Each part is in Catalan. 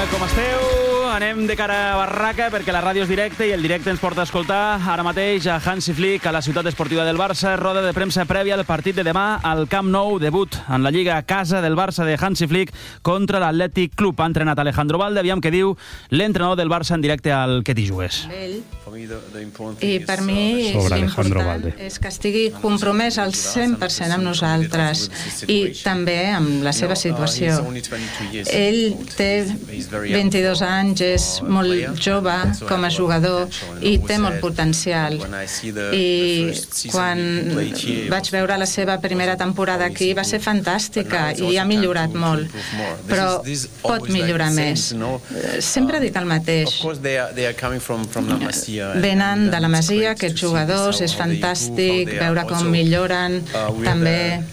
Com esteu? Anem de cara a Barraca perquè la ràdio és directe i el directe ens porta a escoltar ara mateix a Hansi Flick a la ciutat esportiva del Barça. Roda de premsa prèvia al partit de demà al Camp Nou, debut en la Lliga a casa del Barça de Hansi Flick contra l'Atlètic Club. Ha entrenat Alejandro Balde, aviam què diu l'entrenador del Barça en directe al Que t'hi jugues. I per mi l'important és que estigui compromès al 100% amb nosaltres i també amb la seva situació. Ell té 22 anys, és molt jove com a jugador i té molt potencial. I quan vaig veure la seva primera temporada aquí va ser fantàstica i ha millorat molt, però pot millorar més. Sempre dic el mateix. Venen de la Masia, aquests jugadors, és fantàstic veure com milloren, també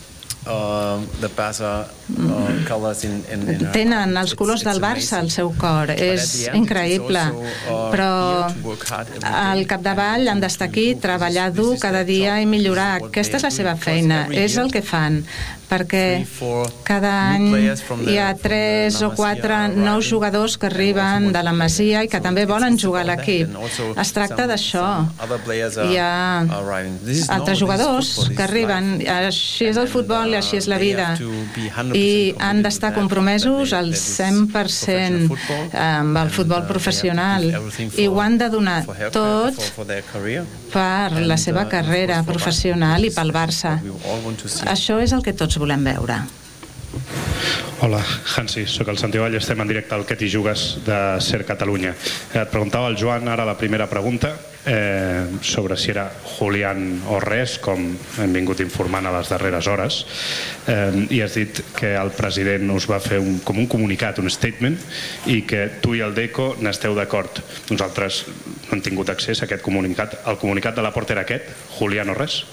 tenen els colors del Barça al seu cor, és increïble, però al capdavall han d'estar aquí, treballar dur cada dia i millorar. Aquesta és la seva feina, és el que fan, perquè cada any hi ha 3 o 4 nous jugadors que arriben de la Masia i que també volen jugar a l'equip. Es tracta d'això. Hi ha altres jugadors que arriben, així és el futbol i així és la vida, i han d'estar compromesos al 100% amb el futbol professional i ho han de donar tot per la seva carrera professional i pel Barça. Això és el que tots volem veure. Hola, Hansi, soc el Santi Vall, estem en directe al Que t'hi jugues de Ser Catalunya. Et preguntava el Joan ara la primera pregunta sobre si era Julián o res, com hem vingut informant a les darreres hores, i has dit que el president us va fer com un comunicat, un statement, i que tu i el Deco n'esteu d'acord. Nosaltres no hem tingut accés a aquest comunicat. El comunicat de Laporta era aquest, Julián o res?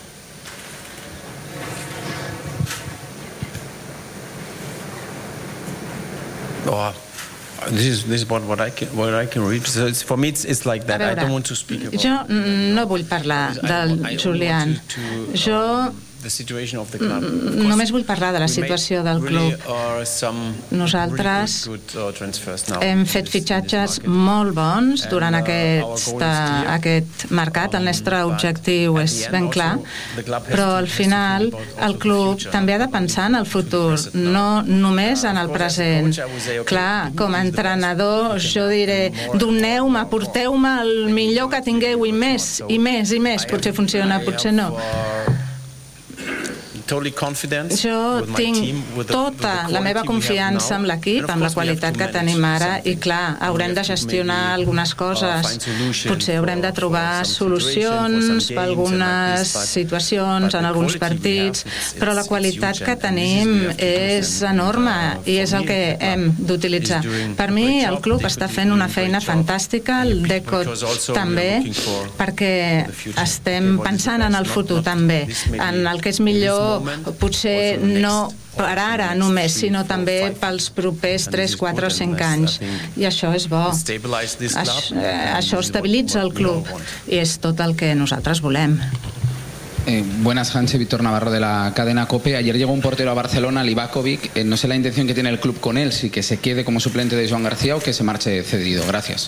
This is what I can read. So for me it's like that. I don't want to speak about. Jo no vull parlar del Julián. Jo només vull parlar de la situació del club. Nosaltres hem fet fitxatges molt bons durant aquest mercat. El nostre objectiu és ben clar, però al final el club també ha de pensar en el futur, no només en el present. Clar, com a entrenador jo diré, doneu-me, porteu-me el millor que tingueu i més, i més, i més. Potser funciona, potser no. Jo tinc tota la meva confiança amb l'equip, amb la qualitat que tenim ara, i clar, haurem de gestionar algunes coses, potser haurem de trobar solucions per algunes situacions en alguns partits, però la qualitat que tenim és enorme i és el que hem d'utilitzar. Per mi el club està fent una feina fantàstica, el Deco també, perquè estem pensant en el futur també, en el que és millor, potser no per ara només, sinó també pels propers 3, 4 o 5 anys. I això és bo. Això estabilitza el club i és tot el que nosaltres volem. Buenas, Hansi, Víctor Navarro de la cadena COPE. Ayer llegó un portero a Barcelona, Livakovic. No sé la intención que tiene el club con él, si que se quede como suplente de Joan García o que se marche cedido. Gracias.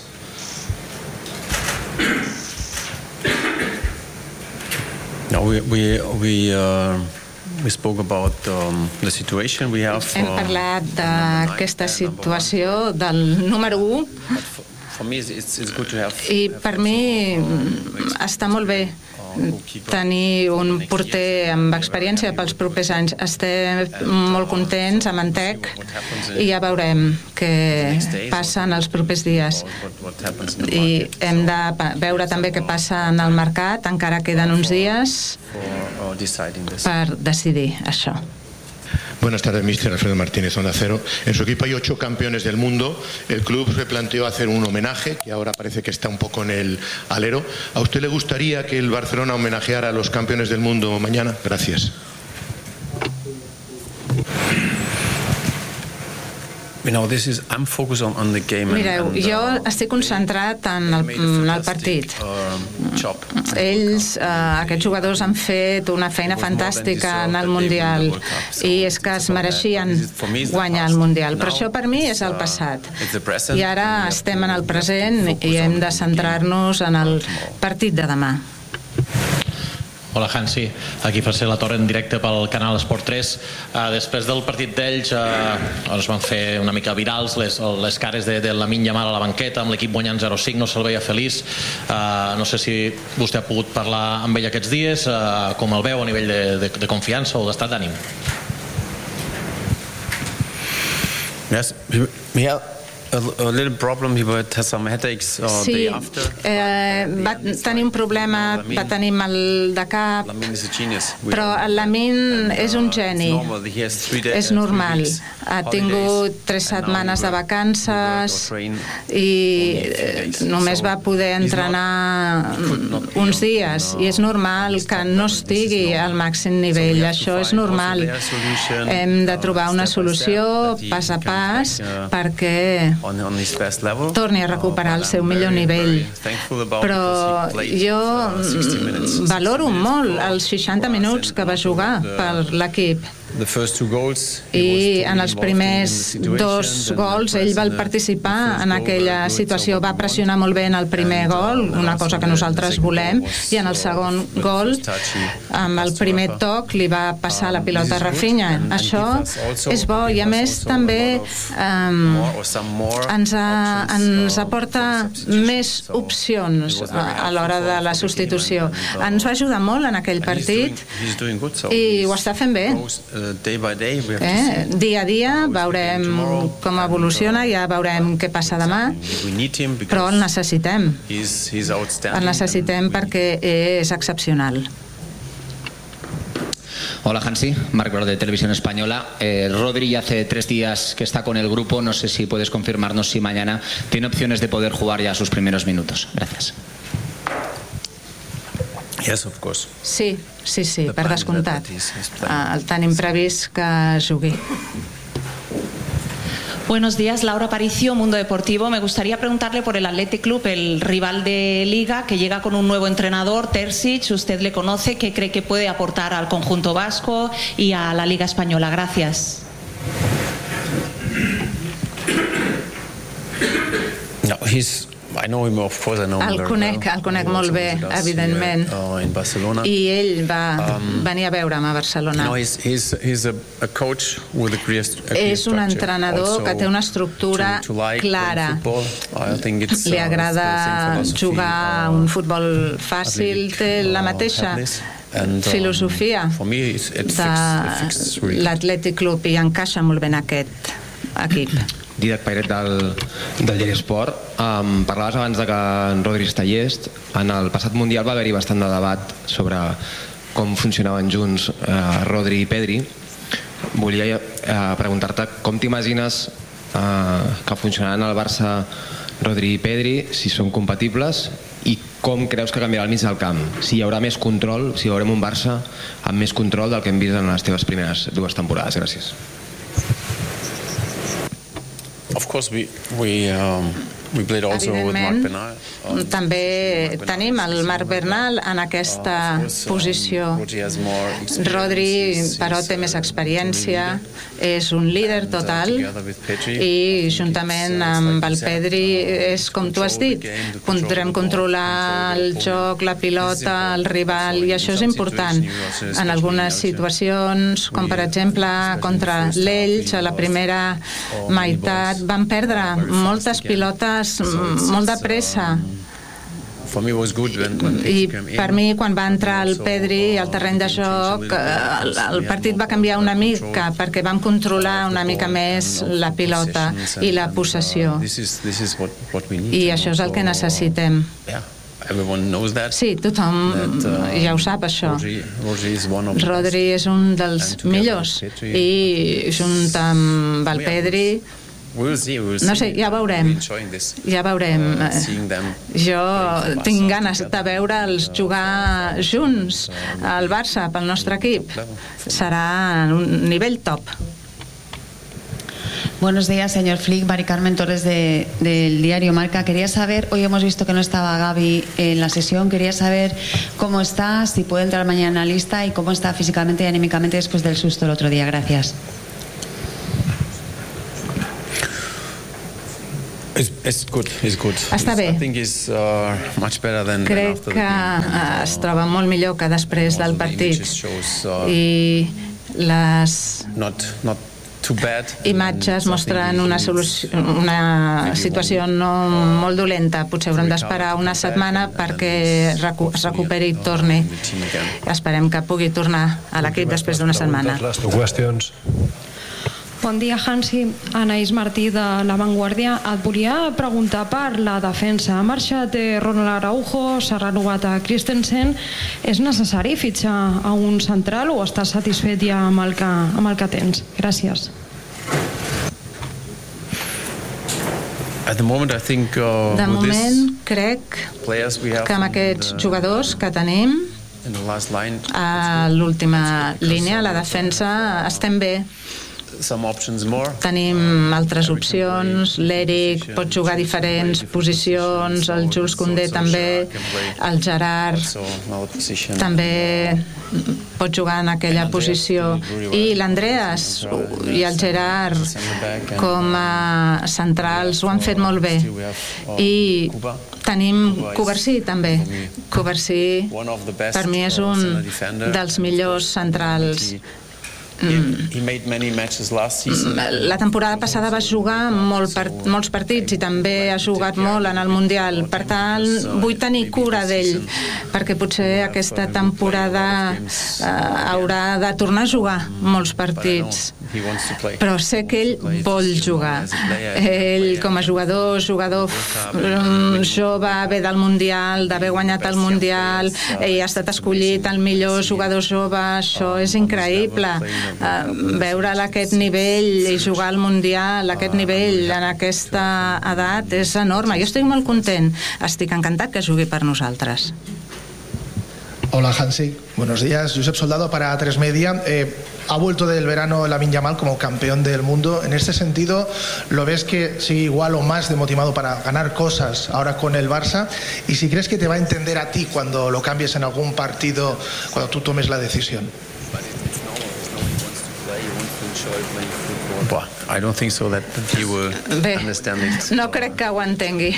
No, we spoke about the situation we have. Hem parlat d'aquesta situació del número 1 i per mi està molt bé tenir un porter amb experiència pels propers anys. Estem molt contents amb en Tec i ja veurem què passa en els propers dies. I hem de veure també què passa en el mercat, encara queden uns dies per decidir això. Buenas tardes, mister Alfredo Martínez, Onda Cero. En su equipo hay 8 campeones del mundo. El club se planteó hacer un homenaje, que ahora parece que está un poco en el alero. ¿A usted le gustaría que el Barcelona homenajeara a los campeones del mundo mañana? Gracias. Mireu, jo estic concentrat en el partit. Ells, aquests jugadors, han fet una feina fantàstica en el Mundial i és que es mereixien guanyar el Mundial, però això per mi és el passat i ara estem en el present i hem de centrar-nos en el partit de demà. Hola, Hansi. Aquí Francesc Latorre en directe pel canal Esport 3. Després del partit d'ells es van fer una mica virals les cares de Lamine Yamal a la banqueta, amb l'equip guanyant 0-5, no se'l veia feliç. No sé si vostè ha pogut parlar amb ell aquests dies, com el veu a nivell de confiança o d'estat d'ànim. A little problem, he had some headaches day after. Va tenir un problema, va tenir mal de cap, però el Lamine és un geni, és normal. Ha tingut 3 setmanes de vacances i només va poder entrenar uns dies i és normal que no estigui al màxim nivell, això és normal. Hem de trobar una solució pas a pas perquè torni a recuperar el seu millor nivell, però jo valoro molt els 60 minuts que va jugar per l'equip i en els primers 2 gols ell va participar en aquella situació, va pressionar molt bé en el primer gol, una cosa que nosaltres volem, i en el segon gol amb el primer toc li va passar la pilota a Rafinha. Això és bo i a més també ens aporta més opcions a l'hora de la substitució. Ens va ajudar molt en aquell partit i ho està fent bé. Dia a dia veurem com evoluciona, ja veurem què passa demà, però el necessitem perquè és excepcional. Hola, Hansi, Marc Bro de Televisión Española. Rodri ya hace 3 días que está con el grupo, no sé si puedes confirmarnos si mañana tiene opciones de poder jugar ya sus primeros minutos. Gracias. Yes, of course. Sí, per descomptat. El tenim previst que jugui. Buenos días, Laura Aparicio, Mundo Deportivo. Me gustaría preguntarle por el Athletic Club, el rival de Liga, que llega con un nuevo entrenador, Terzic. Usted le conoce, ¿qué cree que puede aportar al conjunto vasco y a la Liga Española? Gracias. No, el conec molt bé, evidentment, i ell va venir a veure'm a Barcelona. És un entrenador que té una estructura clara. Li agrada jugar un futbol fàcil, té la mateixa filosofia de l'Athletic Club i encaixa molt bé en aquest equip. Didac Pairet del Diari Esport. Parlaves abans de que en Rodri està llest. En el passat Mundial va haver-hi bastant de debat sobre com funcionaven junts Rodri i Pedri. Volia preguntar-te com t'imagines que funcionaran al Barça Rodri i Pedri, si són compatibles, i com creus que canviarà el mig del camp, si hi haurà més control, si veurem un Barça amb més control del que hem vist en les teves primeres 2 temporades. Gràcies. Of course, we played also with Marc Bernal. També tenim el Marc Bernal en aquesta posició. Rodri, però, té més experiència, és un líder total i juntament amb el Pedri és com tu has dit, podrem controlar el joc, la pilota, el rival, i això és important. En algunes situacions, com per exemple contra l'Elx, a la primera meitat van perdre moltes pilotes molt de pressa, i per mi quan va entrar el Pedri al terreny de joc el partit va canviar una mica perquè vam controlar una mica més la pilota i la possessió, i això és el que necessitem. Sí, tothom ja ho sap, això. Rodri és un dels millors i junt amb el Pedri no sé, ja veurem. Jo tinc ganes de veure'ls jugar junts al Barça pel nostre equip. Serà un nivell top. Buenos días, señor Flick. Mari Carmen Torres del diario Marca. Quería saber, hoy hemos visto que no estaba Gavi en la sesión, quería saber cómo está, si puede entrar mañana en la lista y cómo está físicamente y anímicamente después del susto el otro día. Gracias. Està bé. Crec que es troba molt millor que després del partit i les imatges mostren una situació no molt dolenta. Potser haurem d'esperar una setmana perquè es recuperi i torni. Esperem que pugui tornar a l'equip després d'una setmana. Bon dia, Hansi. Anaïs Martí de La Vanguardia. Et volia preguntar per la defensa. Ha marxat Ronald Araujo, s'ha renovat a Christensen. És necessari fitxar a un central o estàs satisfet ja amb el que tens? Gràcies. De moment, crec que amb aquests jugadors que tenim a l'última línia, a la defensa, estem bé. Tenim altres opcions. L'Eric pot jugar a diferents posicions, el Jules Koundé també, el Gerard també pot jugar en aquella posició, i l'Andreas i el Gerard com a centrals ho han fet molt bé. I tenim Covarsí també. Covarsí per mi és un dels millors centrals. La temporada passada va jugar molts partits i també ha jugat molt en el Mundial. Per tant, vull tenir cura d'ell, perquè potser aquesta temporada haurà de tornar a jugar molts partits. Però sé que ell vol jugar. Ell, com a jugador jove, ve del Mundial, d'haver guanyat el Mundial, i ha estat escollit el millor jugador jove. Això és increïble. Veure'l a aquest nivell i jugar al Mundial a aquest nivell, en aquesta edat, és enorme. Jo estic molt content. Estic encantat que jugui per nosaltres. Hola, Hansi. Buenos días. Josep Soldado para A3 Media. Ha vuelto del verano Lamine Yamal como campeón del mundo. En este sentido, ¿lo ves que sigue igual o más de motivado para ganar cosas ahora con el Barça? Y si crees que te va a entender a ti cuando lo cambies en algún partido, cuando tú tomes la decisión. I don't think so that he will understand it. No crec que ho entengui.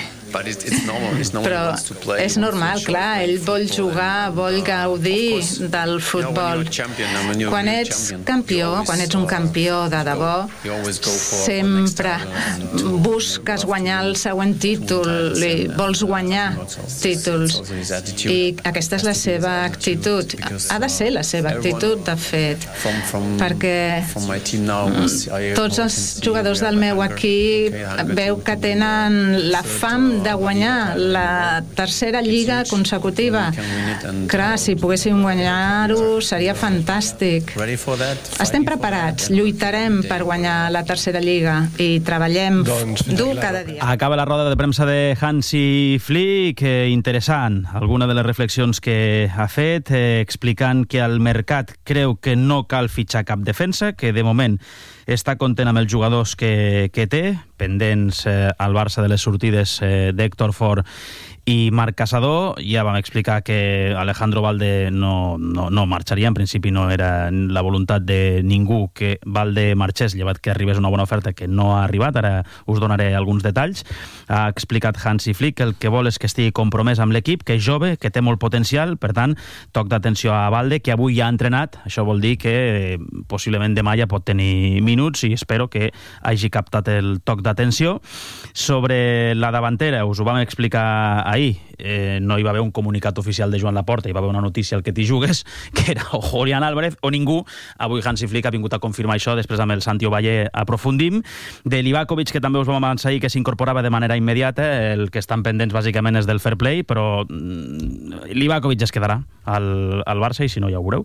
Però és normal, clar, ell vol jugar, vol gaudir del futbol. Quan ets campió, quan ets un campió de debò, sempre busques guanyar el següent títol, vols guanyar títols, i aquesta és la seva actitud. Ha de ser la seva actitud, de fet, perquè tots els jugadors del meu equip veu que tenen la fam de guanyar la tercera lliga consecutiva. Clar, si poguéssim guanyar-ho seria fantàstic. Estem preparats, lluitarem per guanyar la tercera lliga i treballem dur cada dia. Acaba la roda de premsa de Hansi Flick, interessant. Alguna de les reflexions que ha fet, explicant que el mercat creu que no cal fitxar cap defensa, que de moment està content amb els jugadors que té, pendents al Barça de les sortides d'Héctor Fort i Marc Caçador. Ja vam explicar que Alejandro Balde no marxaria, en principi no era la voluntat de ningú que Balde marxés, llevat que arribés una bona oferta que no ha arribat. Ara us donaré alguns detalls. Ha explicat Hansi Flick que el que vol és que estigui compromès amb l'equip, que és jove, que té molt potencial, per tant, toc d'atenció a Balde, que avui ja ha entrenat. Això vol dir que possiblement demà ja pot tenir minuts i espero que hagi captat el toc d'atenció. Sobre la davantera, us ho vam explicar ahir, no hi va haver un comunicat oficial de Joan Laporta, hi va haver una notícia al que t'hi jugues, que era o Julián Álvarez o ningú. Avui Hansi Flick ha vingut a confirmar això, després amb el Santi Ovalle aprofundim. De Livakovic, que també us vam avançar ahir que s'incorporava de manera immediata, el que estan pendents bàsicament és del fair play, però Livakovic es quedarà al Barça, i si no ja ho veureu.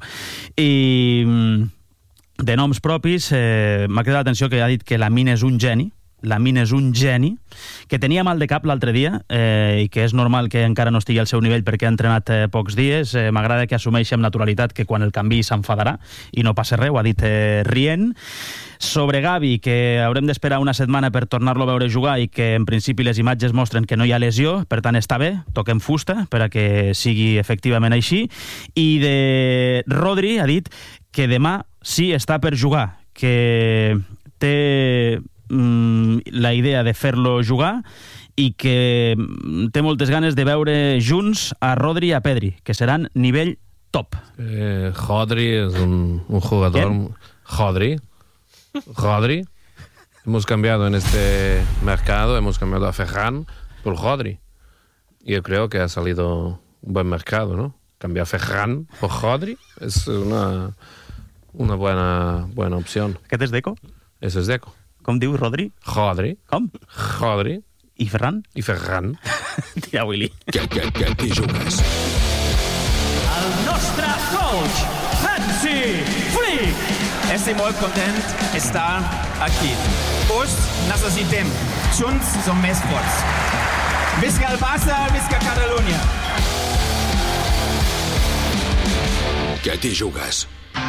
I de noms propis, m'ha cridat l'atenció que ha dit que Lamine és un geni. Lamine és un geni, que tenia mal de cap l'altre dia i que és normal que encara no estigui al seu nivell perquè ha entrenat pocs dies. M'agrada que assumeixi amb naturalitat que quan el canvi s'enfadarà i no passa res, ho ha dit rient. Sobre Gavi, que haurem d'esperar una setmana per tornar-lo a veure jugar i que en principi les imatges mostren que no hi ha lesió, per tant està bé, toquem fusta per a que sigui efectivament així. I de Rodri ha dit que demà sí està per jugar, que té la idea de fer-lo jugar i que té moltes ganes de veure junts a Rodri i a Pedri, que seran nivell top. Rodri es un jugador... ¿Quién? Rodri. Hemos cambiado en este mercado, hemos cambiado a Ferran por Rodri. Yo creo que ha salido un buen mercado, ¿no? Cambiar Ferran por Rodri es una buena opción. Aquest és Deco? Ese es Deco. Com diu Rodri? Rodri. Com? Rodri. I Ferran? I Ferran. Tia Willy. Que jugues. El nostre coach, Hansi Flick. Estic molt content d'estar aquí. Us necessitem. Junts som més forts. Visca el Barça, visca Catalunya. Que t'hi jugues.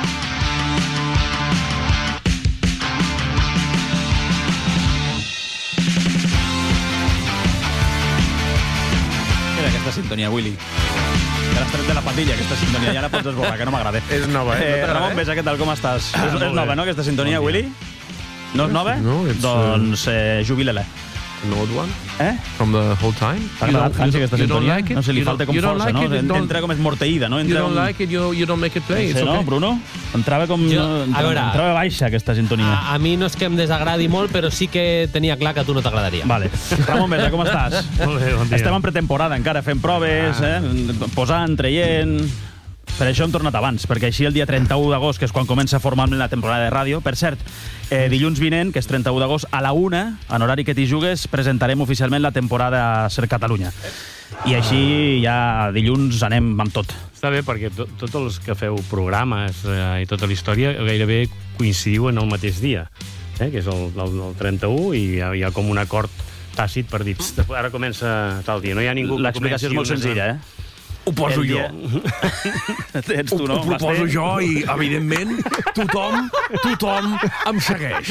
Mira aquesta sintonia, Willy. Ja l'has tret de la patilla, aquesta sintonia. Ja la pots esborrar, que no m'agrada. És nova, Ramon Besa, què tal, com estàs? És nova, no, aquesta sintonia, Willy? No és nova? No, doncs jubila-la. An old one? From the whole time? T'ha agradat, Hansi, aquesta sintonia? Like no sé, li falta com força, no? Entra com esmorteïda, no? You don't like it, you don't make it play. No sé, no, Bruno? Entrava com... Entrava baixa, aquesta sintonia. A mi no és que em desagradi molt, però sí que tenia clar que a tu no t'agradaria. Vale. Ramon Besa, com estàs? Molt bé, bon dia. Estem en pretemporada encara, fent proves, posant, traient... Per això hem tornat abans, perquè així el dia 31 d'agost, que és quan comença formalment la temporada de ràdio, per cert, dilluns vinent, que és 31 d'agost, a la 1, en horari que t'hi jugues, presentarem oficialment la temporada a Ser Catalunya. I així ja dilluns anem amb tot. Està bé, perquè tots els que feu programes i tota la història gairebé coincidiu en el mateix dia, que és el 31, i hi ha com un acord tàcit per dir, ara comença tal dia. No hi ha ningú... L'explicació és molt senzilla, Ho poso jo. Ets tu, no? Ho proposo jo i, evidentment, tothom em segueix.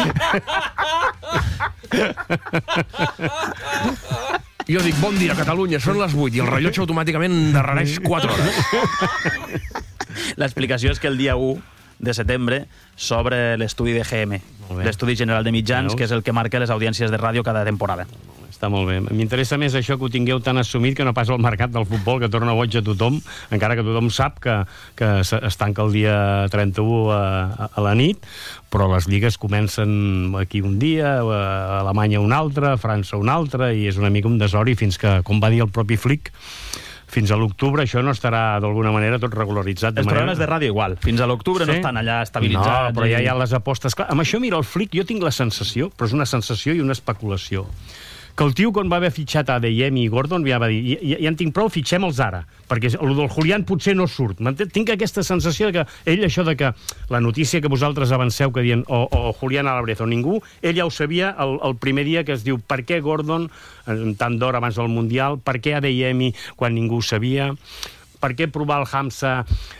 Jo dic, bon dia, Catalunya, són les 8 i el rellotge automàticament endarrereix 4 hores. L'explicació és que el dia 1 de setembre s'obre l'estudi de GM, l'Estudi General de Mitjans, que és el que marca les audiències de ràdio cada temporada. Està molt bé. M'interessa més això que ho tingueu tan assumit que no pas el mercat del futbol, que torna boig a tothom, encara que tothom sap que es tanca el dia 31 a la nit, però les lligues comencen aquí un dia, a Alemanya un altre, a França un altre, i és una mica un desori fins que, com va dir el propi Flick, fins a l'octubre això no estarà d'alguna manera tot regularitzat. Els programes de ràdio igual. Fins a l'octubre no estan allà estabilitzats. No, però ja hi ha les apostes. Clar, amb això, mira, el Flick, jo tinc la sensació, però és una sensació i una especulació, que el tio, quan va haver fitxat a Adeyemi i Gordon, ja va dir, ja en tinc prou, fitxem-los ara, perquè el del Julián potser no surt. Tinc aquesta sensació de que ell, això de que la notícia que vosaltres avanceu, que diuen o Julián Álvarez o ningú, ell ja ho sabia el primer dia, que es diu per què Gordon, tant d'hora abans del Mundial, per què Adeyemi quan ningú ho sabia, per què provar el Hamza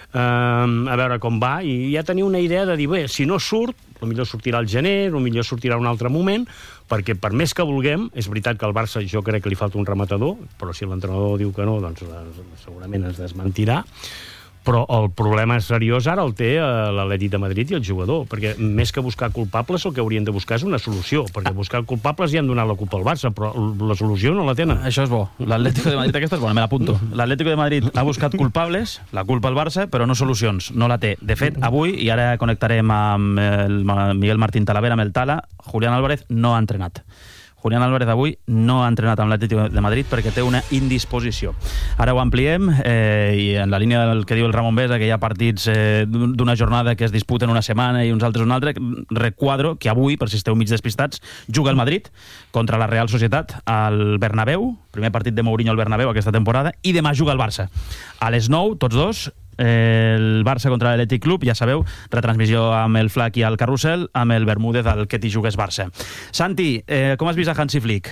a veure com va, i ja tenia una idea de dir, bé, si no surt, potser sortirà al gener, potser sortirà un altre moment, perquè per més que vulguem, és veritat que al Barça jo crec que li falta un rematador, però si l'entrenador diu que no, doncs segurament es desmentirà, però el problema seriós ara el té l'Atlètic de Madrid i el jugador, perquè més que buscar culpables el que haurien de buscar és una solució, perquè buscar culpables ja han donat la culpa al Barça, però la solució no la tenen. Això és bo. L'Atlético de Madrid, aquesta és bona, me l'apunto. L'Atlético de Madrid ha buscat culpables, la culpa al Barça, però no solucions, no la té. De fet, avui, i ara connectarem amb el Miguel Martín Talavera, amb el Tala, Julián Álvarez no ha entrenat. Julián Álvarez avui no ha entrenat amb l'Atlético de Madrid perquè té una indisposició. Ara ho ampliem i en la línia del que diu el Ramon Besa, que hi ha partits d'una jornada que es disputen una setmana i uns altres una altra, requadro que avui, per si esteu mig despistats, juga el Madrid contra la Real Societat al Bernabéu, primer partit de Mourinho al Bernabéu aquesta temporada, i demà juga el Barça. A les 9, tots dos, el Barça contra l'Atlètic Club, ja sabeu, retransmissió amb el Flac i el Carrusel, amb el Bermúdez al Que t'hi jugues Barça. Santi, com has vist a Hansi Flick?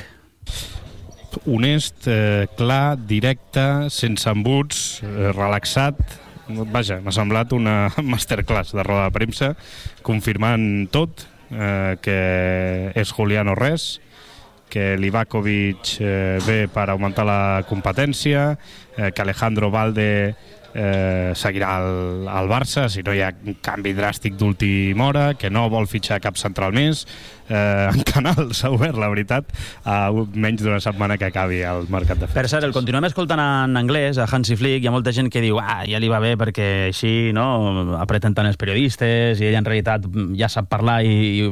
Honest, clar, directe, sense embuts, relaxat. Vaja, m'ha semblat una masterclass de roda de premsa, confirmant tot, que és Julián o res, que Livakovic ve per augmentar la competència, que Alejandro Valde seguirà al Barça si no hi ha un canvi dràstic d'última hora, que no vol fitxar cap central més. En Canal s'ha obert, la veritat, a menys d'una setmana que acabi el mercat de fitxatges. Per cert, el continuem escoltant en anglès, a Hansi Flick. Hi ha molta gent que diu ja li va bé perquè així apreten tant els periodistes i ell en realitat ja sap parlar i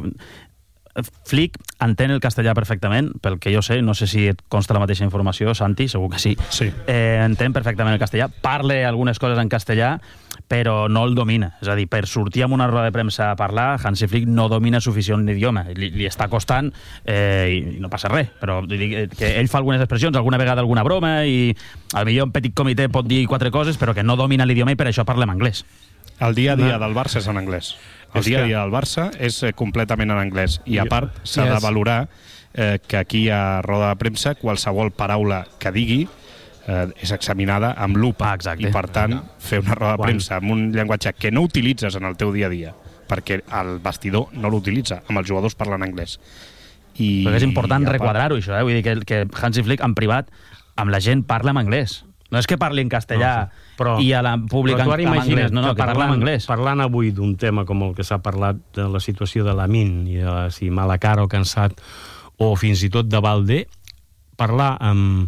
Flick entén el castellà perfectament, pel que jo sé, no sé si et consta la mateixa informació, Santi, segur que sí. Entén perfectament el castellà, parla algunes coses en castellà, però no el domina. És a dir, per sortir amb una roda de premsa a parlar, Hansi Flick no domina suficient l'idioma. Li està costant i no passa res, però que ell fa algunes expressions, alguna vegada alguna broma, i potser un petit comitè pot dir 4 coses, però que no domina l'idioma i per això parla en anglès. El dia a dia del Barça és en anglès. El dia a dia del Barça és completament en anglès. I a part, s'ha de valorar que aquí a roda de premsa qualsevol paraula que digui és examinada amb lupa. Exacte. I per tant, fer una roda de premsa amb un llenguatge que no utilitzes en el teu dia a dia, perquè el vestidor no l'utilitza, amb els jugadors parlant anglès. Però és important requadrar-ho, això. Vull dir que Hansi Flick, en privat, amb la gent parla en anglès. No és que parli en castellà i a la pública en anglès, no, que parla en anglès. Parlant avui d'un tema com el que s'ha parlat de la situació de Lamine i de si mala cara o cansat, o fins i tot de Valde, parlar en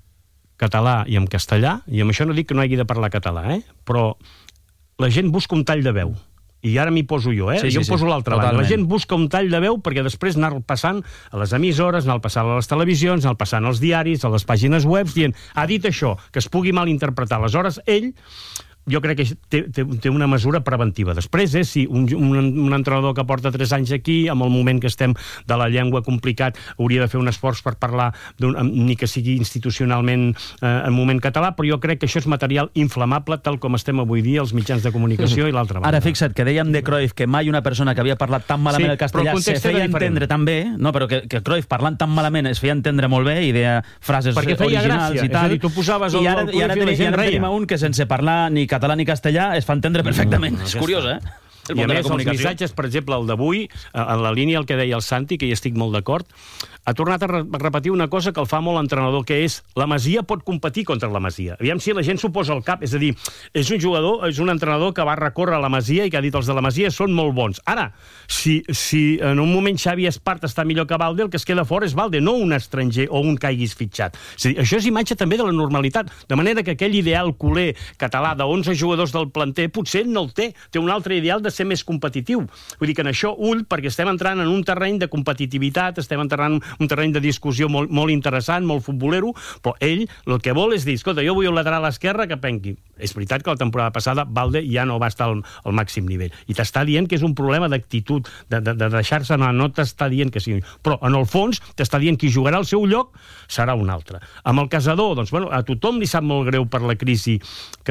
català i en castellà, i amb això no dic que no hagi de parlar català, però la gent busca un tall de veu. I ara m'hi poso jo, jo em poso a l'altra banda. La gent busca un tall de veu perquè després anar passant a les emissores, anar passant a les televisions, anar passant als diaris, a les pàgines web, dient, ha dit això, que es pugui malinterpretar. Aleshores, ell, jo crec que té una mesura preventiva. Després, si un entrenador que porta 3 anys aquí, amb el moment que estem de la llengua complicat, hauria de fer un esforç per parlar, ni que sigui institucionalment en moment català, però jo crec que això és material inflamable, tal com estem avui dia als mitjans de comunicació i l'altra banda. Ara, fixa't, que dèiem de Cruyff que mai una persona que havia parlat tan malament el castellà se feia entendre tan bé, però que Cruyff parlant tan malament es feia entendre molt bé i deia frases originals i tal. I ara tenim un que sense parlar ni català ni castellà es fa entendre perfectament. És curiós, I a més, els missatges, per exemple, el d'avui, en la línia el que deia el Santi, que hi estic molt d'acord, ha tornat a repetir una cosa que el fa molt l'entrenador, que és la Masia pot competir contra la Masia. Aviam si la gent s'ho posa al cap. És a dir, és un jugador, és un entrenador que va recórrer a la Masia i que ha dit els de la Masia són molt bons. Ara, si en un moment Xavi Espart està millor que Valde, el que es queda fora és Valde, no un estranger o un que haguis fitxat. És a dir, això és imatge també de la normalitat. De manera que aquell ideal culer català de 11 jugadors del planter potser no el té. Té un altre ideal de ser més competitiu. Vull dir que en això ull, perquè estem entrant en un terreny de competitivitat, estem entrant en un terreny de discussió molt interessant, molt futbolero, però ell el que vol és dir, escolta, jo vull un lateral a l'esquerra que penqui. És veritat que la temporada passada Valde ja no va estar al màxim nivell. I t'està dient que és un problema d'actitud, de deixar-se anar, no t'està dient que sigui. Però, en el fons, t'està dient que qui jugarà al seu lloc serà un altre. Amb el Casador, doncs, a tothom li sap molt greu per la crisi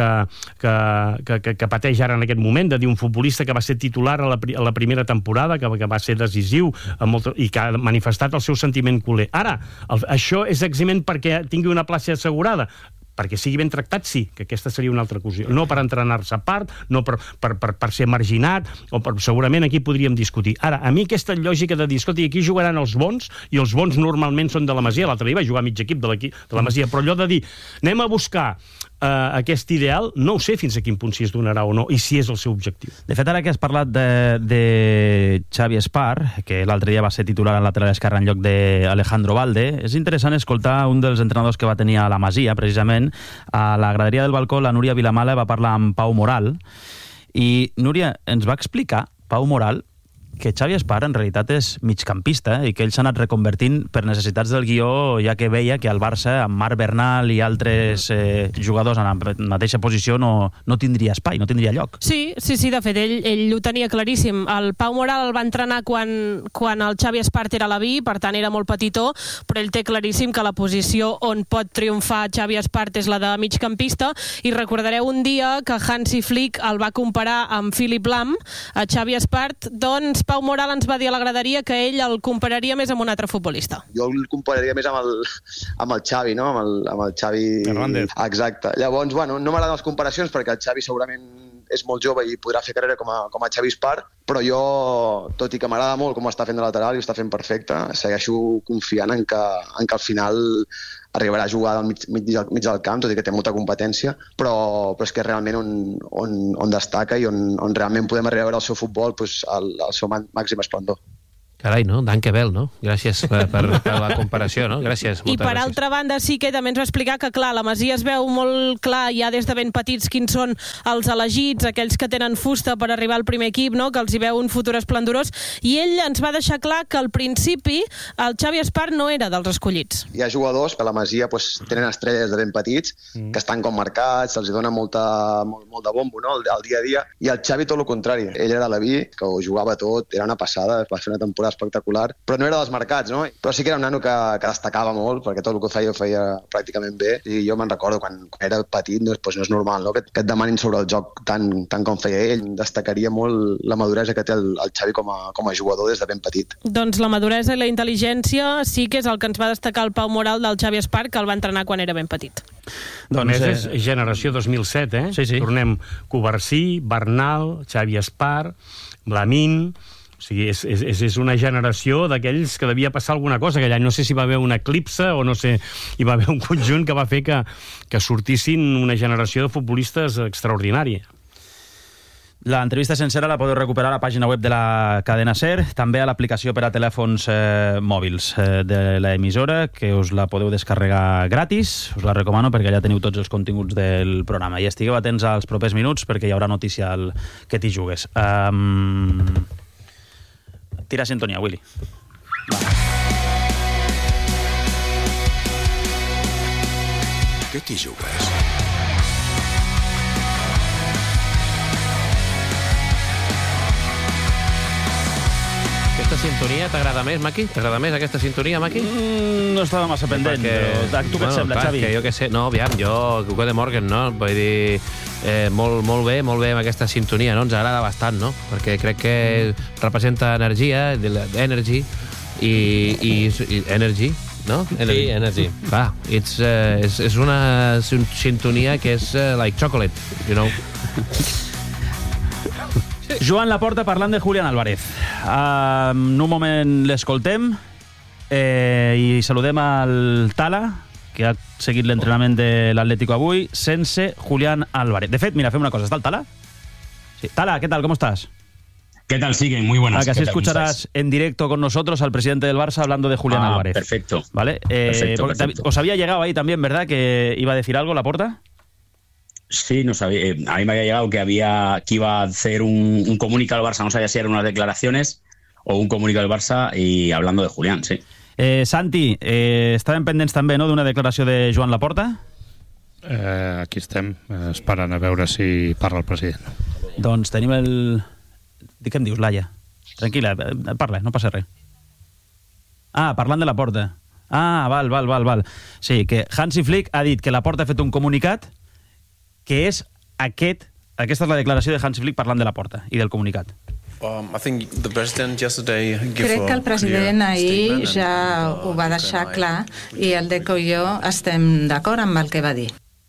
que pateix ara en aquest moment, de dir un futbolista que va ser titular a la primera temporada, que va ser decisiu i que ha manifestat el seu sentiment culer. Ara, això és eximent perquè tingui una plaça assegurada? Perquè sigui ben tractat, sí, que aquesta seria una altra cosa. No per entrenar-se a part, no per ser marginat, o segurament aquí podríem discutir. Ara, a mi aquesta lògica de dir, escolta, aquí jugaran els bons, i els bons normalment són de la Masia, l'altre dia va jugar mig equip de la Masia, però allò de dir, anem a buscar aquest ideal, no ho sé fins a quin punt si es donarà o no, i si és el seu objectiu. De fet, ara que has parlat de Xavi Espart, que l'altre dia va ser titular al lateral esquerre en lloc d'Alejandro Valde, és interessant escoltar un dels entrenadors que va tenir a la Masia, precisament, a la graderia del balcó, la Núria Vilamala va parlar amb Pau Moral, i Núria ens va explicar, Pau Moral, que Xavi Espart en realitat és migcampista i que ell s'ha anat reconvertint per necessitats del guió, ja que veia que al Barça, amb Marc Bernal i altres jugadors en la mateixa posició, no tindria espai, no tindria lloc. Sí, de fet, ell ho tenia claríssim. El Pau Moral el va entrenar quan el Xavi Espart era a la B, per tant era molt petitó, però ell té claríssim que la posició on pot triomfar Xavi Espart és la de migcampista, i recordareu un dia que Hansi Flick el va comparar amb Philipp Lahm, a Xavi Espart, doncs Pau Moral ens va dir a la graderia que ell el compararia més amb un altre futbolista. Jo el compararia més amb el Xavi, no? Amb el Xavi... Hernández. Exacte. Llavors, bueno, no m'agraden les comparacions perquè el Xavi segurament és molt jove i podrà fer carrera com a Xavi Espart, però jo, tot i que m'agrada molt com està fent de lateral i ho està fent perfecte, segueixo confiant en que al final arribarà a jugar al mig del camp, tot i que té molta competència, però és que realment on destaca i on realment podem arribar a veure el seu futbol al seu màxim esplendor. Carai, no? Danke Bell, no? Gràcies per la comparació, no? Gràcies. I per altra banda sí que també ens va explicar que, clar, la Masia es veu molt clar ja des de ben petits quins són els elegits, aquells que tenen fusta per arribar al primer equip, no? Que els hi veu un futur esplendorós, i ell ens va deixar clar que al principi el Xavi Espart no era dels escollits. Hi ha jugadors que a la Masia tenen estrelles de ben petits, que estan com marcats, se'ls dona molt de bombo, no? El dia a dia, i el Xavi tot el contrari. Ell era la B, que ho jugava tot, era una passada, va fer una temporada espectacular, però no era dels marcats, no? Però sí que era un nano que destacava molt, perquè tot el que ho feia pràcticament bé, i jo me'n recordo quan era petit, no és normal, no? Que et demanin sobre el joc tant com feia ell. Destacaria molt la maduresa que té el Xavi com a jugador des de ben petit. Doncs la maduresa i la intel·ligència sí que és el que ens va destacar el Pau Moral del Xavi Espart, que el va entrenar quan era ben petit. Doncs és generació 2007, eh? Sí. Tornem Covarsí, Bernal, Xavi Espart, Lamine... O sigui, és una generació d'aquells que devia passar alguna cosa aquell any. No sé si va haver una eclipse o no sé, hi va haver un conjunt que va fer que sortissin una generació de futbolistes extraordinària. L'entrevista sencera la podeu recuperar a la pàgina web de la cadena SER, també a l'aplicació per a telèfons mòbils de l'emissora, que us la podeu descarregar gratis. Us la recomano perquè allà teniu tots els continguts del programa. I estigueu atents als propers minuts perquè hi haurà notícia al Que t'hi jugues. Tira sintonia, Willy. Què t'hi jugues? Aquesta sintonia t'agrada més, Maki? T'agrada més aquesta sintonia, Maki? No estava massa pendent, però tu què et sembla, Xavi? Jo què sé, no, aviam, jo, Cuco de Morgan, no? Vull dir, molt bé amb aquesta sintonia, no? Ens agrada bastant, no? Perquè crec que representa energia, energy, i energy, no? Sí, energy. Va, és una sintonia que és like chocolate, you know? Joan Laporta parlant de Julián Álvarez. En un moment l'escoltem i saludem al Tala, que ha seguit l'entrenament de l'Atlético avui, sense Julián Álvarez. De fet, mira, fem una cosa. ¿Está el Tala? Sí. Tala, ¿qué tal? ¿Cómo estás? ¿Qué tal? Siguen, muy buenas. Que así escucharás en directo con nosotros al presidente del Barça hablando de Julián Álvarez. Perfecto. ¿Vale? Perfecto. Os había llegado ahí también, ¿verdad? Que iba a decir algo Laporta. Sí, no sabía, a mí me había llegado que iba a hacer un comunicado al Barça, no sabía si eran unas declaraciones o un comunicado del Barça y hablando de Julián, sí. Santi, estàvem pendents també, no?, d'una declaració de Joan Laporta? Aquí estem, esperant a veure si parla el president. Doncs tenim el... Què em dius, Laia? Tranquil·la, parla, no passa res. Parlant de Laporta. Val. Sí, que Hansi Flick ha dit que Laporta ha fet un comunicat que és aquesta és la declaració de Hansi Flick parlant de Laporta i del comunicat. Crec que el president ahir ja ho va deixar clar i el Deco i jo estem d'acord amb el que va dir.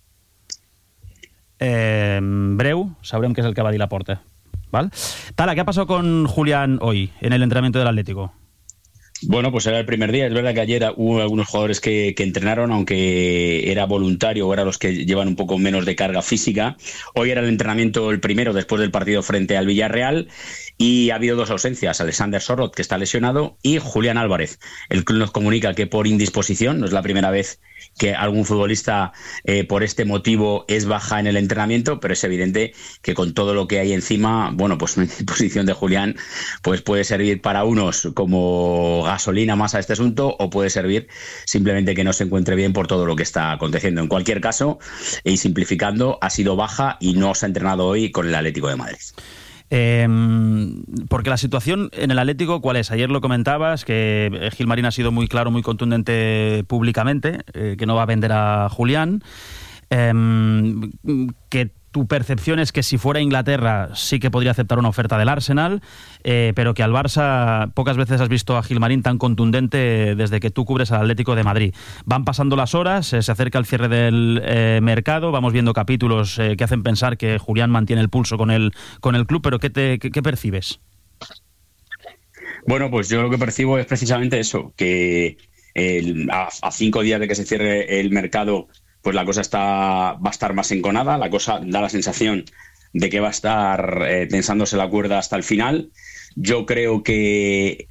Breu, sabrem què és el que va dir Laporta. ¿Vale? Tala, ¿qué ha pasado con Julián hoy en el entrenamiento del Atlético? Bueno, pues era el primer día. Es verdad que ayer hubo algunos jugadores que entrenaron, aunque era voluntario o eran los que llevan un poco menos de carga física. Hoy era el entrenamiento el primero después del partido frente al Villarreal y ha habido 2 ausencias. Alexander Sorloth, que está lesionado, y Julián Álvarez. El club nos comunica que por indisposición, no es la primera vez que algún futbolista por este motivo es baja en el entrenamiento, pero es evidente que con todo lo que hay encima, bueno, pues una indisposición de Julián pues puede servir para unos como gasolina más a este asunto, o puede servir simplemente que no se encuentre bien por todo lo que está aconteciendo. En cualquier caso, y simplificando, ha sido baja y no se ha entrenado hoy con el Atlético de Madrid. Porque la situación en el Atlético, ¿cuál es? Ayer lo comentabas, que Gilmarín ha sido muy claro, muy contundente públicamente, que no va a vender a Julián, que tu percepción es que si fuera Inglaterra sí que podría aceptar una oferta del Arsenal, pero que al Barça pocas veces has visto a Gilmarín tan contundente desde que tú cubres al Atlético de Madrid. Van pasando las horas, se acerca el cierre del mercado, vamos viendo capítulos que hacen pensar que Julián mantiene el pulso con el club, pero ¿qué percibes? Bueno, pues yo lo que percibo es precisamente eso, que a 5 días de que se cierre el mercado, pues la cosa va a estar más enconada, la cosa da la sensación de que va a estar tensándose la cuerda hasta el final. Yo creo que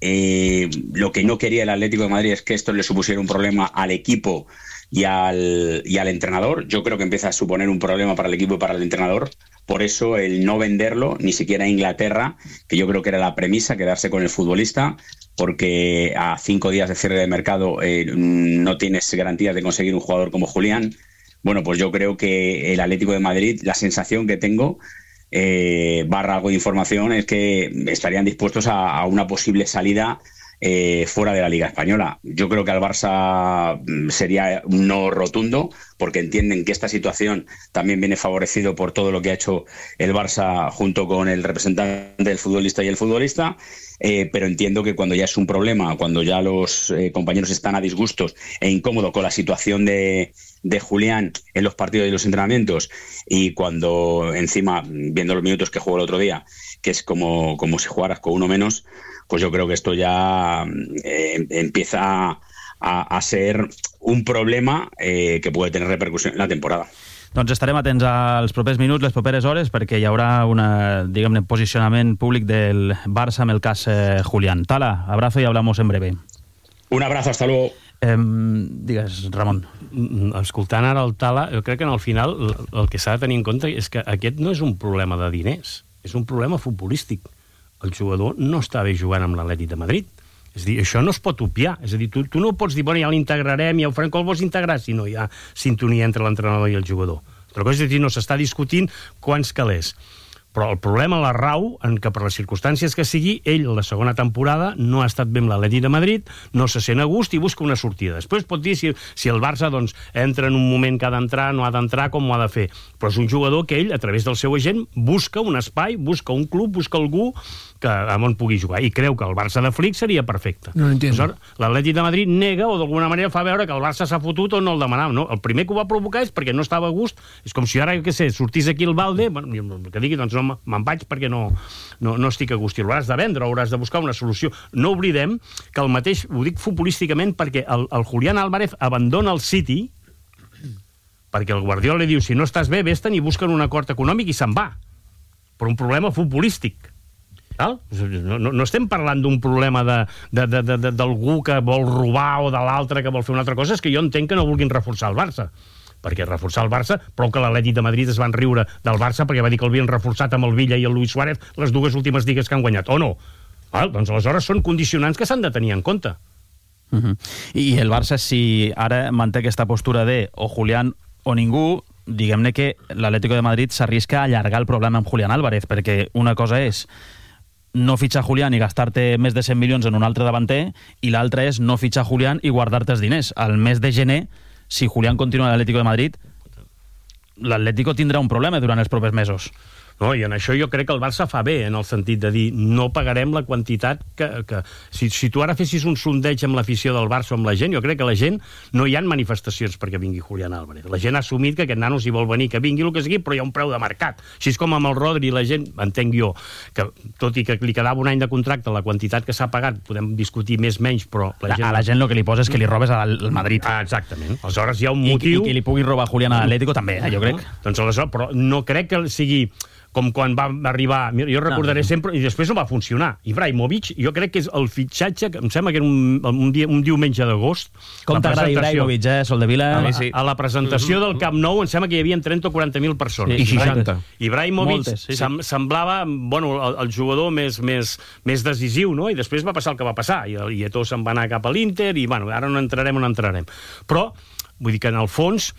lo que no quería el Atlético de Madrid es que esto le supusiera un problema al equipo y al entrenador. Yo creo que empieza a suponer un problema para el equipo y para el entrenador. Por eso el no venderlo, ni siquiera a Inglaterra, que yo creo que era la premisa, quedarse con el futbolista, porque a 5 días de cierre de mercado no tienes garantías de conseguir un jugador como Julián. Bueno, pues yo creo que el Atlético de Madrid, la sensación que tengo, barra algo de información, es que estarían dispuestos a una posible salida fuera de la Liga Española. Yo creo que al Barça sería un no rotundo, porque entienden que esta situación también viene favorecido por todo lo que ha hecho el Barça junto con el representante del futbolista y el futbolista, pero entiendo que cuando ya es un problema, cuando ya los compañeros están a disgustos e incómodos con la situación de Julián en los partidos y los entrenamientos, y cuando encima, viendo los minutos que jugó el otro día, que es como si jugaras con uno menos, pues yo creo que esto ya empieza a ser un problema que puede tener repercusión en la temporada. Doncs estarem atents als propers minuts, les properes hores, perquè hi haurà un posicionament públic del Barça amb el cas Julián. Tala, abrazo y hablamos en breve. Un abrazo, hasta luego. Digues, Ramon. Escoltant ara el Tala, jo crec que al final el que s'ha de tenir en compte és que aquest no és un problema de diners, és un problema futbolístic. El jugador no està bé jugant amb l'Atlètic de Madrid. És a dir, això no es pot obviar. És a dir, tu no pots dir, bueno, ja l'integrarem, ja ho farem, com el vols integrar si no hi ha sintonia entre l'entrenador i el jugador. Altra cosa és dir, no s'està discutint quants calés. Però el problema la rau en que per les circumstàncies que sigui, ell la segona temporada no ha estat bé amb l'Atlètic de Madrid, no se sent a gust i busca una sortida. Després pot dir si el Barça doncs, entra en un moment que ha d'entrar, no ha d'entrar, com ho ha de fer. Però és un jugador que ell, a través del seu agent, busca un espai, busca un club, busca algú on pugui jugar, i creu que el Barça de Flick seria perfecte. No entiendo. L'Atlètic de Madrid nega o d'alguna manera fa veure que el Barça s'ha fotut o no el demanava. No? El primer que ho va provocar és perquè no estava a gust. És com si ara, jo què sé, sortís aquí el Valde, bueno, que digui, doncs no, me'n vaig perquè no estic a gust. I l'hauràs de vendre, hauràs de buscar una solució. No oblidem que el mateix, ho dic futbolísticament, perquè el Julián Álvarez abandona el City perquè el Guardiola li diu, si no estàs bé, vés-te'n i busquen un acord econòmic i se'n va. Per un problema futbolístic. No estem parlant d'un problema d'algú que vol robar o de l'altre que vol fer una altra cosa, és que jo entenc que no vulguin reforçar el Barça, perquè reforçar el Barça, prou que l'Atlètic de Madrid es van riure del Barça perquè va dir que l'havien reforçat amb el Villa i el Luis Suárez les 2 últimes lligues que han guanyat, o no? Doncs aleshores són condicionants que s'han de tenir en compte. I el Barça, si ara manté aquesta postura de o Julián o ningú, diguem-ne que l'Atlético de Madrid s'arrisca a allargar el problema amb Julián Álvarez, perquè una cosa és no fitxar Julián i gastar-te més de 100 milions en un altre davanter, i l'altra és no fitxar Julián i guardar-te els diners. Al mes de gener, si Julián continua a l'Atlético de Madrid, l'Atlético tindrà un problema durant els propers mesos. No? I en això jo crec que el Barça fa bé, en el sentit de dir no pagarem la quantitat que si tu ara fessis un sondeig amb l'afició del Barça o amb la gent, jo crec que la gent no hi ha manifestacions perquè vingui Julián Álvarez. La gent ha assumit que aquest nano, si vol venir, que vingui el que sigui, però hi ha un preu de mercat. Així és com amb el Rodri, la gent, entenc jo, que tot i que li quedava un any de contracte, la quantitat que s'ha pagat, podem discutir més menys, però la gent... A la gent el que li posa és que li robes al Madrid. Exactament. Aleshores hi ha un motiu... I que li pugui robar Julián a l'Atlético també, jo crec. Doncs aleshores, però no crec que sigui com quan va arribar... Jo recordaré sempre, i després no va funcionar. Ibrahimovic, jo crec que és el fitxatge, que em sembla que era un diumenge d'agost. Com t'agrada Ibrahimovic, Soldevila? A la presentació del Camp Nou em sembla que hi havia 30 o 40.000 persones. I 60. Ibrahimovic semblava el jugador més decisiu, no? I després va passar el que va passar. I Eto'o se'n va anar cap a l'Inter, i ara no entrarem. Però vull dir que, en el fons,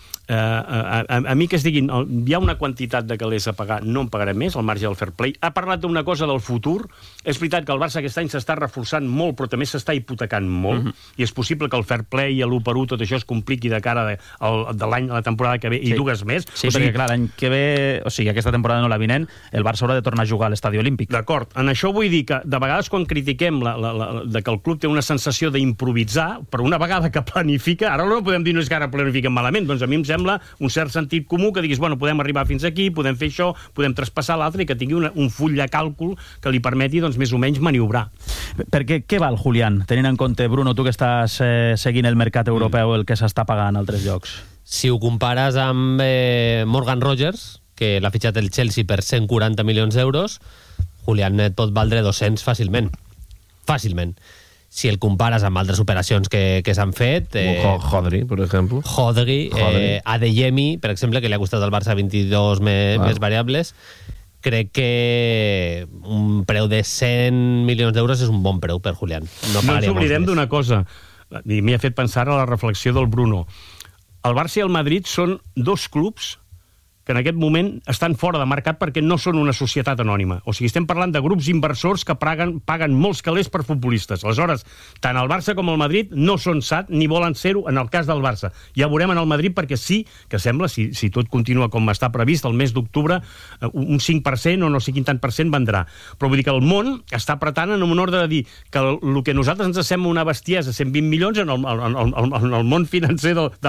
a mi que es diguin hi ha una quantitat de calés a pagar, no en pagarem més, al marge del fair play. Ha parlat d'una cosa del futur. És veritat que el Barça aquest any s'està reforçant molt, però també s'està hipotecant molt, i és possible que el fair play i l'1-1, tot això es compliqui de cara de la temporada que ve, i dues més. Sí, perquè clar, l'any que ve, o sigui, aquesta temporada no la vinent, el Barça haurà de tornar a jugar a l'Estadi Olímpic. D'acord. En això vull dir que, de vegades, quan critiquem que el club té una sensació d'improvisar, però una vegada que planifica, ara no podem dir no és que ara planifiquen malament, doncs a mi em sembla un cert sentit comú que diguis, bueno, podem arribar fins aquí, podem fer això, podem traspassar l'altre, i que tingui un full de càlcul que li permeti, doncs, més o menys maniobrar. Perquè què val Julián, tenint en compte, Bruno, tu que estàs seguint el mercat europeu, el que s'està pagant a altres llocs? Si ho compares amb Morgan Rogers, que l'ha fitxat el Chelsea per 140 milions d'euros, Julián pot valdre 200 fàcilment. Fàcilment. Si el compares amb altres operacions que s'han fet... Hodri, per exemple. Hodri. Adeyemi, per exemple, que li ha costat al Barça 22 més variables. Crec que un preu de 100 milions d'euros és un bon preu per Julián. No ens oblidem d'una cosa, i m'hi ha fet pensar a la reflexió del Bruno. El Barça i el Madrid són dos clubs que en aquest moment estan fora de mercat perquè no són una societat anònima. O sigui, estem parlant de grups inversors que paguen molts calés per futbolistes. Aleshores, tant el Barça com el Madrid no són SAT ni volen ser-ho en el cas del Barça. Ja veurem en el Madrid perquè sí que sembla, si tot continua com està previst, el mes d'octubre un 5% o no sé quin tant per cent vendrà. Però vull dir que el món està apretant en un ordre de dir que el que a nosaltres ens sembla una bestiesa, 120 milions, en el món financer de